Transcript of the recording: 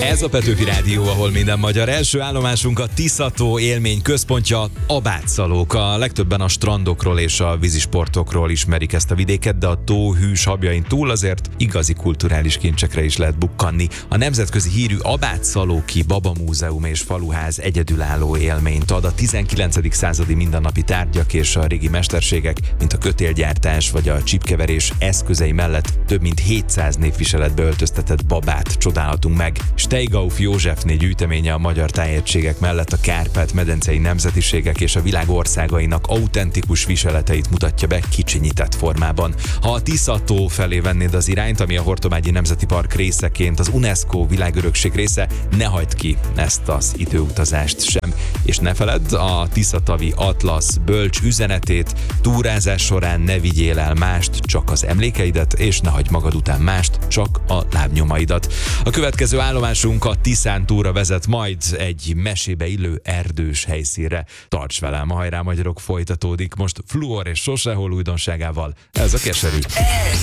Ez a Petőfi Rádió, ahol minden magyar. Első állomásunk a Tisza-tó élmény központja, Abátszalók. A legtöbben a strandokról és a vízisportokról ismerik ezt a vidéket, de a tó hűs habjain túl azért igazi kulturális kincsekre is lehet bukkanni. A nemzetközi hírű Abátszalóki Babamúzeum és faluház egyedülálló élményt ad. A 19. századi mindennapi tárgyak és a régi mesterségek, mint a kötélgyártás vagy a csipkeverés eszközei mellett több mint 700 népviseletbe öltöztetett babát csodálhatunk meg. Steigauf Józsefné gyűjteménye a magyar tájegységek mellett a Kárpát-medencei nemzetiségek és a világ országainak autentikus viseleteit mutatja be kicsinyített formában. Ha a Tisza-tó felé vennéd az irányt, ami a Hortobágyi Nemzeti Park részeként az UNESCO világörökség része, ne hagyd ki ezt az időutazást sem. És ne feledd a Tisza-tavi Atlasz bölcs üzenetét: túrázás során ne vigyél el mást, csak az emlékeidet, és ne hagyd magad után mást, csak a lábnyomaidat. A következő állomásunk a Tiszán túra vezet majd egy mesébe illő erdős helyszínre. Tarts velem, a Hajrá Magyarok folytatódik most Fluor és Sosehol újdonságával. Ez a Keserű.